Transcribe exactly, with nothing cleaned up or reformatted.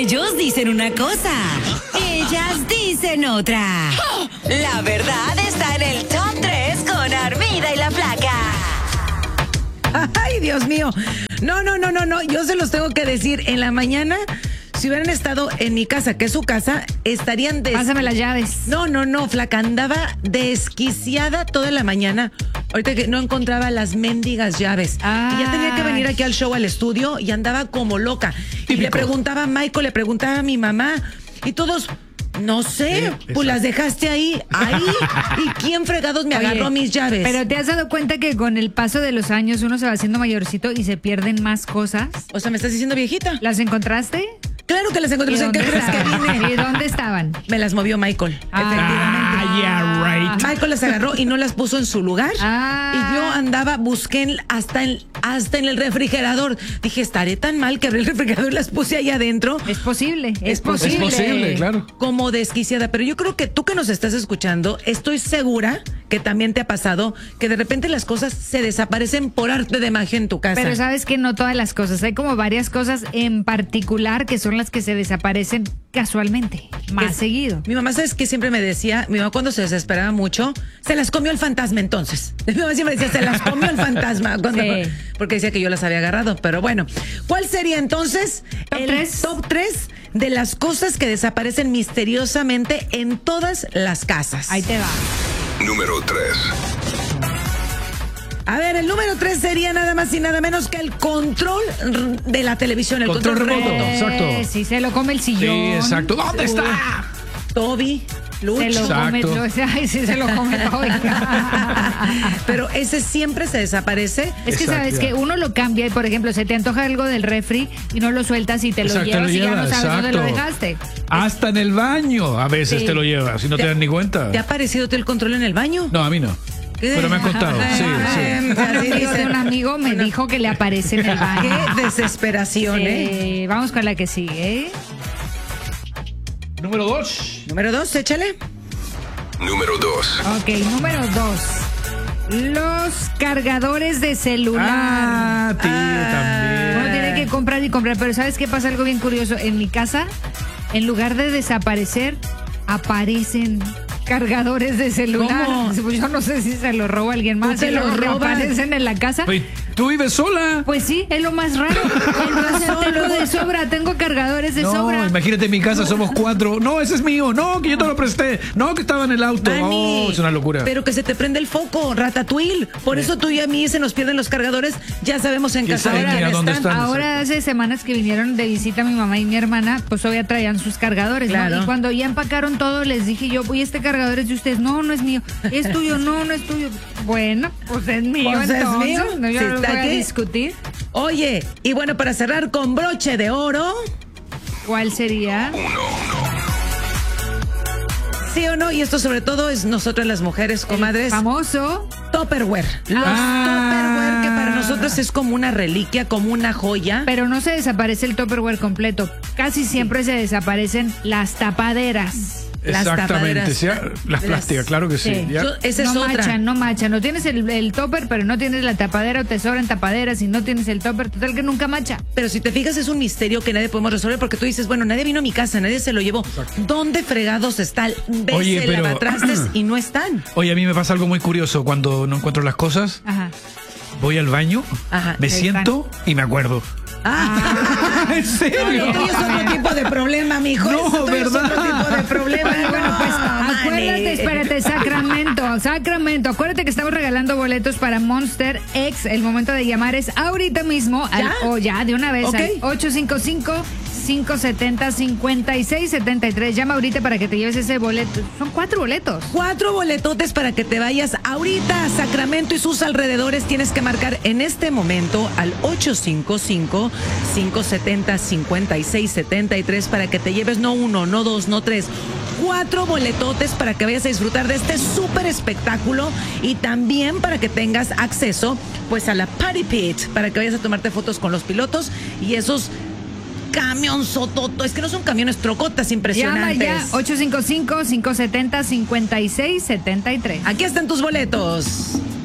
Ellos dicen una cosa, ellas dicen otra. La verdad está en el top tres con Armida y la Flaca. Ay, Dios mío. No, no, no, no, no. Yo se los tengo que decir. En la mañana, si hubieran estado en mi casa, que es su casa, estarían des... Pásame las llaves. No, no, no, Flaca. Andaba desquiciada toda la mañana. Ahorita que no encontraba las mendigas llaves. Ay. Y ya tenía que venir aquí al show, al estudio, y andaba como loca. Típico. Y le preguntaba a Michael, le preguntaba a mi mamá, y todos... No sé, Sí, pues las dejaste ahí, ahí. ¿Y quién fregados me Oye, agarró mis llaves? Pero ¿te has dado cuenta que con el paso de los años uno se va haciendo mayorcito y se pierden más cosas? O sea, ¿me estás diciendo viejita? ¿Las encontraste? Claro que las encontré. ¿Y ¿En qué dónde crees que estaban? vine? ¿Y dónde estaban? Me las movió Michael. Ah, yeah, right. Michael las agarró y no las puso en su lugar. Ah. Y yo andaba, busqué en- hasta, en, hasta en el refrigerador. Dije, estaré tan mal que abrí el refrigerador y las puse ahí adentro. Es posible, es, Es posible. Es posible, claro. Como desquiciada. Pero yo creo que tú que nos estás escuchando, estoy segura que también te ha pasado que de repente las cosas se desaparecen por arte de magia en tu casa. Pero sabes que no todas las cosas, hay como varias cosas en particular que son las que se desaparecen casualmente, más Es- seguido. Mi mamá, ¿sabes qué siempre me decía? Mi mamá cuando se desesperaba mucho, se las comió el fantasma entonces. Mi mamá siempre decía, se las comió el fantasma. Cuando, Sí. Porque decía que yo las había agarrado. Pero bueno, ¿cuál sería entonces Top el tres. top tres de las cosas que desaparecen misteriosamente en todas las casas? Ahí te va. Número tres. A ver, el número tres sería nada más y nada menos que el control r- de la televisión, el control, Control remoto. remoto. Exacto. Eh, sí, se lo come el Sí, sillón. exacto. ¿Dónde está? Toby, Se Lucho. lo come, Exacto. lo- ay, sí, se lo come todo. Pero ese siempre se desaparece. Es que Exacto, sabes ya. que uno lo cambia y, por ejemplo, se te antoja algo del refri y no lo sueltas y te lo Exacto, llevas lo y ya no llevas, sabes dónde lo exacto. dejaste. Hasta en el baño a veces Sí. te lo llevas y no te das ni cuenta. ¿Te ha parecido tú el control en el baño? No, a mí no. ¿Qué? Pero me han contado. Sí, sí. Un amigo de un amigo me dijo que le aparece en el baño. Qué desesperación, ¿eh? Eh, vamos con la que sigue. ¿eh? Número dos. Número dos, échale. Número dos. Ok, número dos. Los cargadores de celular. Ah, tío, Uno también. tiene que comprar y comprar, pero ¿sabes qué pasa? Algo bien curioso. En mi casa, en lugar de desaparecer, aparecen cargadores de celular. ¿Cómo? Pues yo no sé si se lo roba alguien más. ¿Tú te si los robas? aparecen en la casa. Oye, ¿tú vives sola? Pues sí, es lo más raro. Entonces tengo de sobra, tengo cargadores de No, sobra. imagínate, en mi casa somos cuatro. No, ese es mío. No, que yo te lo presté. No, que estaba en el auto. Mani, Oh, es una locura. Pero que se te prende el foco, ratatouille. Por eso tú y a mí se nos pierden los cargadores. Ya sabemos en ¿Quién casa sabe de ni quién a dónde están. están? Ahora hace semanas que vinieron de visita mi mamá y mi hermana, pues todavía traían sus cargadores, ¿no? Claro. Y cuando ya empacaron todo, les dije yo, oye, este cargador es de ustedes. No, no es mío. ¿Es tuyo? No, no es tuyo. Bueno, pues es mío, Pues es entonces. mío. No, yo Si no lo voy está a aquí. discutir. Oye, y bueno, para cerrar con broche de oro, ¿Cuál sería? ¿sí o no? Y esto sobre todo es nosotras las mujeres, comadres. Famoso. Tupperware. Los Ah. Tupperware, que para nosotros es como una reliquia, como una joya. Pero no se desaparece el Tupperware completo. Casi siempre se desaparecen las tapaderas. Las Exactamente. tapaderas. sí, las plásticas, claro que sí. Sí. ya. Yo- esa es no otra. machan, no machan. No tienes el, el topper, pero no tienes la tapadera o te sobran tapaderas y no tienes el topper. Total que nunca macha. Pero si te fijas, es un misterio que nadie podemos resolver porque tú dices, bueno, nadie vino a mi casa, nadie se lo llevó. ¿Dónde fregados están? Ves Oye, el pero- lavatrastes y no están. Oye, a mí me pasa algo muy curioso cuando no encuentro las cosas. Ajá. Voy al baño, Ajá, me ahí siento y me acuerdo. Ah, ¿En serio? esto ya es otro tipo de problema, mijo. No, Esto ya es otro ¿verdad? tipo de problema. Bueno, bueno, pues No, acuérdate, mane. espérate, Sacramento, Sacramento, acuérdate que estamos regalando boletos para Monster X. El momento de llamar es ahorita mismo, al- ¿Ya? o ya, de una vez, Ok. al ocho cinco cinco, cinco siete cero, cinco seis siete tres. Llama ahorita para que te lleves ese boleto. Son cuatro boletos. Cuatro boletotes para que te vayas ahorita a Sacramento y sus alrededores. Tienes que marcar en este momento al ocho cinco cinco, cinco siete cero, cinco seis siete tres para que te lleves no uno, no dos, no tres, cuatro boletotes para que vayas a disfrutar de este súper espectáculo y también para que tengas acceso pues a la Party Pit, para que vayas a tomarte fotos con los pilotos y esos camión sototo, es que no son camiones, trocotas Llama impresionantes. ya, ocho cinco cinco, cinco siete cero, cinco seis siete tres. Aquí están tus boletos.